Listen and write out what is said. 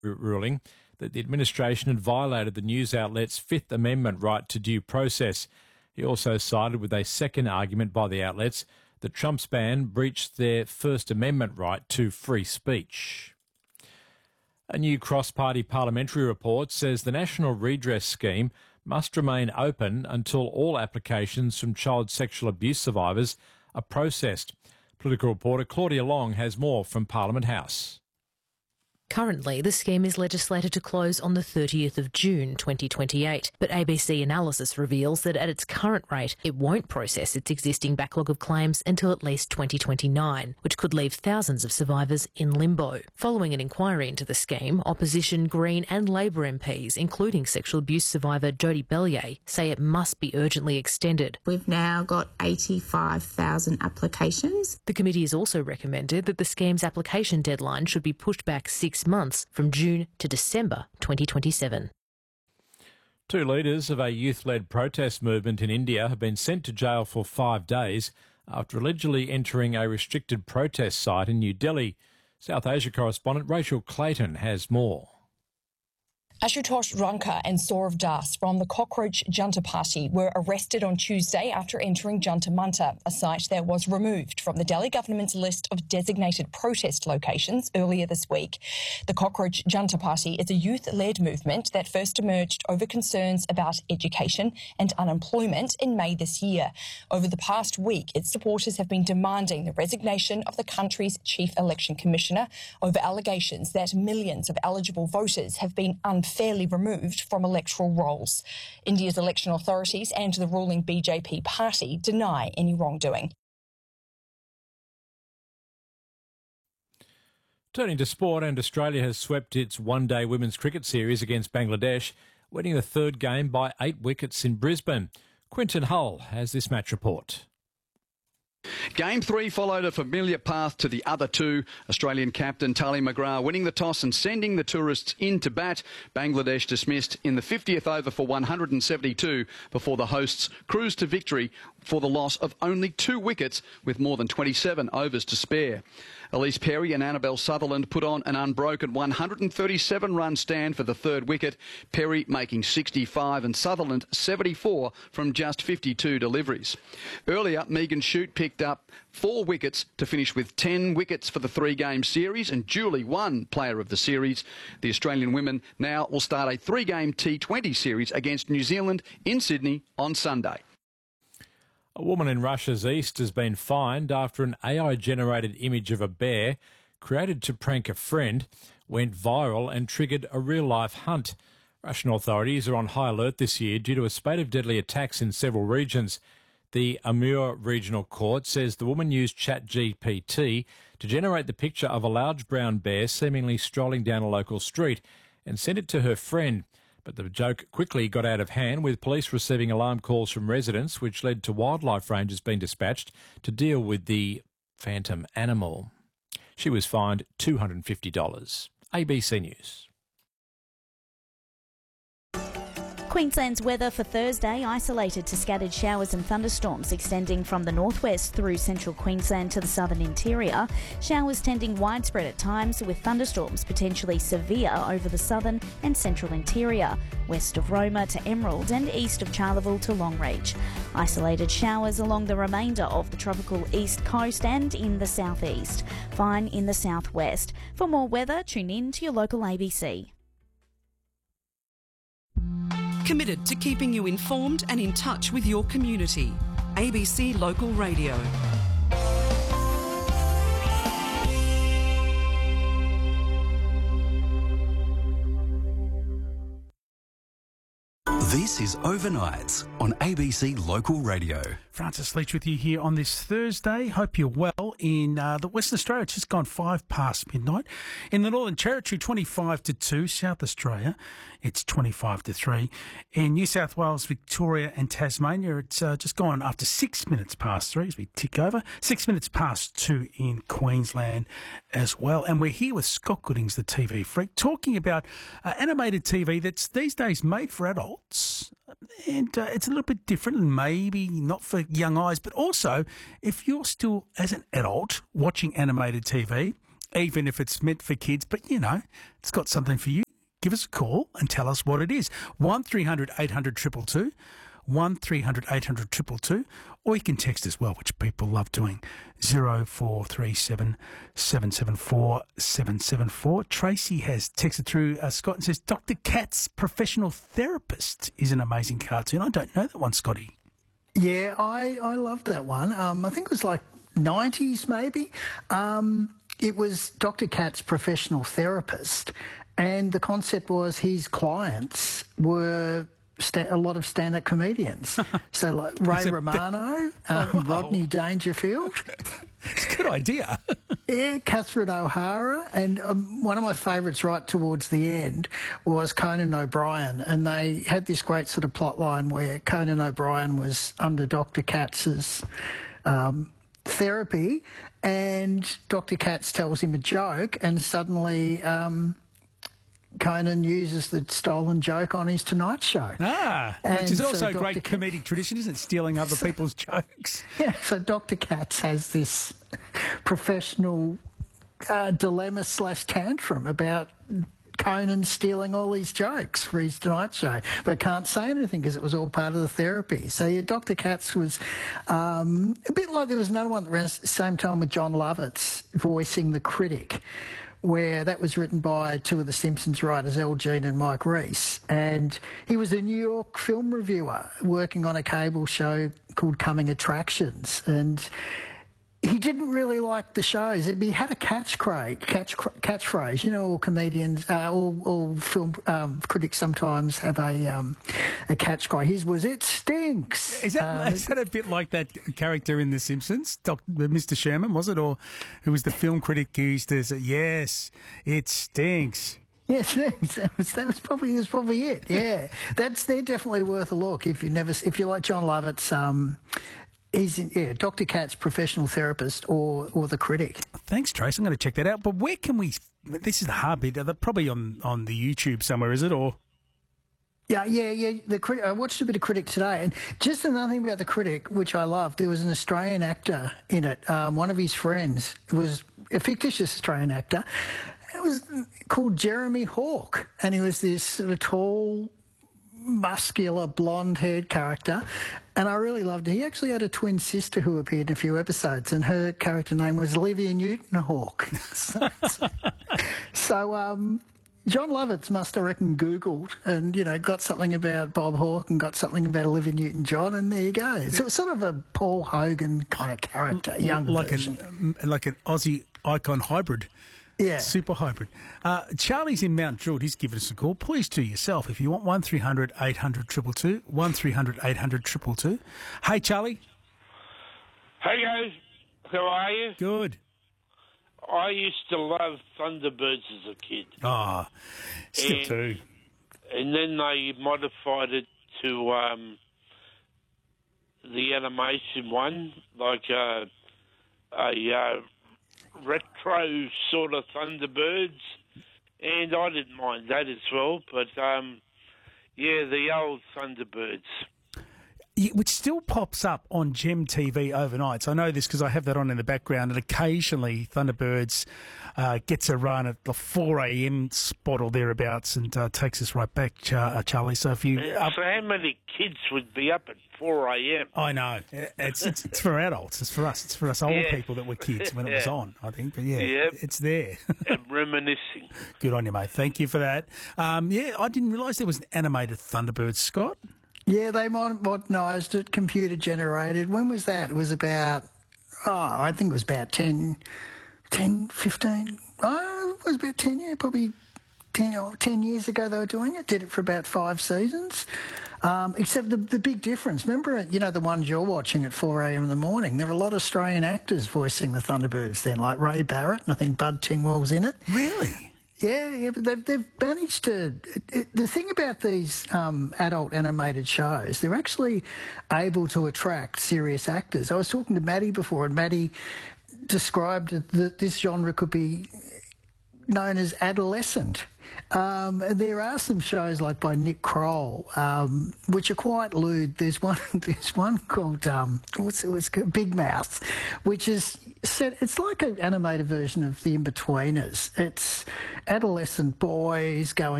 ruling that the administration had violated the news outlet's Fifth Amendment right to due process. He also sided with a second argument by the outlets that Trump's ban breached their First Amendment right to free speech. A new cross-party parliamentary report says the National Redress Scheme must remain open until all applications from child sexual abuse survivors are processed. Political reporter Claudia Long has more from Parliament House. Currently, the scheme is legislated to close on the 30th of June 2028, but ABC analysis reveals that at its current rate, it won't process its existing backlog of claims until at least 2029, which could leave thousands of survivors in limbo. Following an inquiry into the scheme, opposition, Green and Labor MPs, including sexual abuse survivor Jodie Bellier, say it must be urgently extended. We've now got 85,000 applications. The committee has also recommended that the scheme's application deadline should be pushed back 6 months from June to December 2027. Two leaders of a youth-led protest movement in India have been sent to jail for 5 days after allegedly entering a restricted protest site in New Delhi. South Asia correspondent Rachel Clayton has more. Ashutosh Rankar and Saurav Das from the Cockroach Junta Party were arrested on Tuesday after entering Junta Mantar, a site that was removed from the Delhi government's list of designated protest locations earlier this week. The Cockroach Junta Party is a youth-led movement that first emerged over concerns about education and unemployment in May this year. Over the past week, its supporters have been demanding the resignation of the country's chief election commissioner over allegations that millions of eligible voters have been unfairly removed from electoral rolls. India's election authorities and the ruling BJP party deny any wrongdoing. Turning to sport, and Australia has swept its one-day women's cricket series against Bangladesh, winning the third game by 8 wickets in Brisbane. Quinton Hull has this match report. Game 3 followed a familiar path to the other two. Australian captain Tali McGrath winning the toss and sending the tourists in to bat. Bangladesh dismissed in the 50th over for 172 before the hosts cruised to victory for the loss of only 2 wickets with more than 27 overs to spare. Elise Perry and Annabelle Sutherland put on an unbroken 137-run stand for the third wicket, Perry making 65 and Sutherland 74 from just 52 deliveries. Earlier, Megan Shute picked up 4 wickets to finish with 10 wickets for the 3-game series and duly won Player of the Series. The Australian women now will start a 3-game T20 series against New Zealand in Sydney on Sunday. A woman in Russia's east has been fined after an AI-generated image of a bear created to prank a friend went viral and triggered a real-life hunt. Russian authorities are on high alert this year due to a spate of deadly attacks in several regions. The Amur Regional Court says the woman used ChatGPT to generate the picture of a large brown bear seemingly strolling down a local street and sent it to her friend. But the joke quickly got out of hand, with police receiving alarm calls from residents, which led to wildlife rangers being dispatched to deal with the phantom animal. She was fined $250. ABC News. Queensland's weather for Thursday isolated to scattered showers and thunderstorms extending from the northwest through central Queensland to the southern interior. Showers tending widespread at times, with thunderstorms potentially severe over the southern and central interior, west of Roma to Emerald and east of Charleville to Longreach. Isolated showers along the remainder of the tropical east coast and in the southeast. Fine in the southwest. For more weather, tune in to your local ABC. Committed to keeping you informed and in touch with your community. ABC Local Radio. This is Overnights on ABC Local Radio. Francis Leach with you here on this Thursday. Hope you're well. In the Western Australia, it's just gone 5 past midnight. In the Northern Territory, 25 to 2. South Australia, it's 25 to 3. In New South Wales, Victoria and Tasmania, it's just gone after 6 minutes past 3 as we tick over. 6 minutes past 2 in Queensland as well. And we're here with Scott Goodings, the TV freak, talking about animated TV that's these days made for adults. And it's a little bit different and maybe not for young eyes, but also if you're still, as an adult, watching animated TV even if it's meant for kids. But, it's got something for you. Give us a call and tell us what it is. 1300 800 222, 1300 800 222, or you can text as well, which people love doing, 0437 774 774. Tracy has texted through Scott and says, Dr. Katz, Professional Therapist, is an amazing cartoon. I don't know that one, Scotty. Yeah, I love that one. I think it was like 90s maybe. It was Dr. Katz, Professional Therapist, and the concept was his clients were a lot of stand-up comedians. So like Ray Romano, Rodney Dangerfield. It's a good idea. Yeah, Catherine O'Hara, and one of my favourites right towards the end was Conan O'Brien, and they had this great sort of plot line where Conan O'Brien was under Dr. Katz's therapy, and Dr. Katz tells him a joke, and suddenly Conan uses the stolen joke on his Tonight Show. Which is also a great comedic tradition, isn't it? Stealing other people's jokes. Yeah, so Dr. Katz has this professional dilemma/tantrum about Conan stealing all these jokes for his Tonight Show, but can't say anything because it was all part of the therapy. So yeah, Dr. Katz was a bit like there was another one around the same time with John Lovitz voicing the critic, where that was written by two of the Simpsons writers, Al Jean and Mike Reiss. And he was a New York film reviewer working on a cable show called Coming Attractions. And he didn't really like the shows. He had a catchphrase. All comedians, all film critics sometimes have a catchphrase. His was, "It stinks." Is that a bit like that character in The Simpsons, Mr. Sherman, was it? Or who was the film critic who used to say, "Yes, it stinks." Yes, that was probably it. Yeah, they're definitely worth a look if you like John Lovitz. He's Dr. Katz, Professional Therapist, or The Critic. Thanks, Trace. I'm going to check that out. But where can we? This is the hard bit. Probably on the YouTube somewhere, is it? Or Yeah. The Critic. I watched a bit of Critic today, and just another thing about The Critic, which I loved. There was an Australian actor in it. One of his friends was a fictitious Australian actor. It was called Jeremy Hawke, and he was this sort of tall, muscular, blonde-haired character, and I really loved it. He actually had a twin sister who appeared in a few episodes, and her character name was Olivia Newton-Hawke. So John Lovitz must, I reckon, Googled and, got something about Bob Hawke and got something about Olivia Newton-John, and there you go. So it's sort of a Paul Hogan kind of character, young version. Like an Aussie icon hybrid. Yeah. Super hybrid. Charlie's in Mount Druitt. He's given us a call. Please do yourself if you want. 1300 800 222, 1300 800 222. Hey, Charlie. Hey, guys. How are you? Good. I used to love Thunderbirds as a kid. Still do. And then they modified it to the animation one, like a retro sort of Thunderbirds, and I didn't mind that as well, but the old Thunderbirds. Yeah, which still pops up on Gem TV overnights. I know this because I have that on in the background, and occasionally Thunderbirds gets a run at the 4 a.m. spot or thereabouts and takes us right back, Charlie. So if you... So how many kids would be up at 4 a.m? I know. It's for adults. It's for us. It's for us old people that were kids when it was on, I think. But it's there. I'm reminiscing. Good on you, mate. Thank you for that. I didn't realise there was an animated Thunderbirds, Scott. Yeah, they modernised it, computer generated. When was that? It was about, I think it was about 10, 15. Oh, it was about 10, probably 10 years ago they were doing it. Did it for about 5 seasons. Except the big difference, remember, the ones you're watching at 4 a.m. in the morning, there were a lot of Australian actors voicing the Thunderbirds then, like Ray Barrett, and I think Bud Tingwell's in it. Really? Yeah, but they've managed to... The thing about these adult animated shows, they're actually able to attract serious actors. I was talking to Maddie before, and Maddie described that this genre could be known as adolescent. There are some shows like by Nick Kroll, which are quite lewd. There's one called what's called Big Mouth, which is set. It's like an animated version of The Inbetweeners. It's adolescent boys going